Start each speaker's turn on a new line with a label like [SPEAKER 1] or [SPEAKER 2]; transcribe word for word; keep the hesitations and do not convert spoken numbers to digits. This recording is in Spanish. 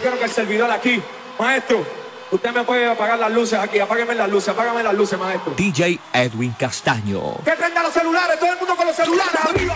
[SPEAKER 1] quiero que el servidor aquí, maestro, usted me puede apagar las luces aquí, apágueme las luces, apágame las luces, maestro.
[SPEAKER 2] D J Edwin Castaño.
[SPEAKER 1] Que prenda los celulares, todo el mundo con los celulares, arriba.